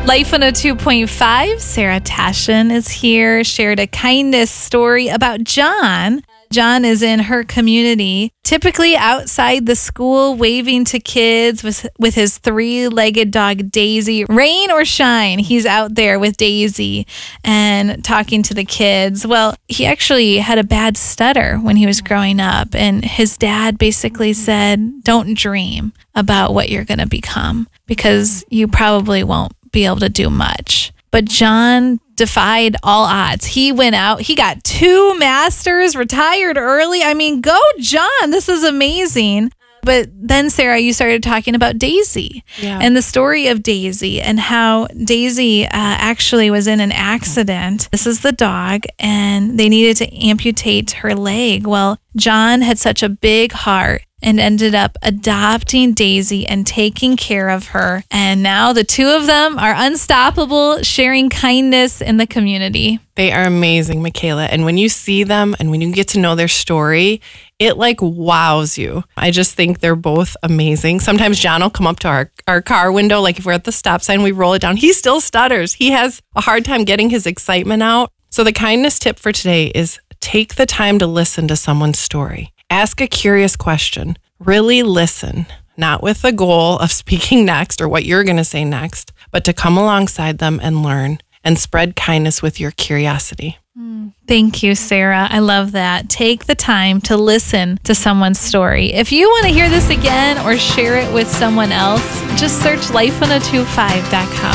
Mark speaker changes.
Speaker 1: Life 102.5, Sarah Tashin is here, shared a kindness story about John. John is in her community, typically outside the school, waving to kids with his three-legged dog, Daisy. Rain or shine, he's out there with Daisy and talking to the kids. Well, he actually had a bad stutter when he was growing up, and his dad basically said, don't dream about what you're going to become because you probably won't be able to do much. But John defied all odds. He went out. He got 2 masters, retired early. I mean, go John. This is amazing. But then, Sarah, you started talking about Daisy and the story of Daisy and how Daisy actually was in an accident. This is the dog, and they needed to amputate her leg. Well, John had such a big heart and ended up adopting Daisy and taking care of her. And now the 2 of them are unstoppable, sharing kindness in the community.
Speaker 2: They are amazing, Michaela. And when you see them and when you get to know their story, it like wows you. I just think they're both amazing. Sometimes John will come up to our car window, like if we're at the stop sign, we roll it down. He still stutters. He has a hard time getting his excitement out. So the kindness tip for today is take the time to listen to someone's story. Ask a curious question. Really listen, not with the goal of speaking next or what you're going to say next, but to come alongside them and learn and spread kindness with your curiosity.
Speaker 1: Thank you, Sarah. I love that. Take the time to listen to someone's story. If you want to hear this again or share it with someone else, just search life1025.com.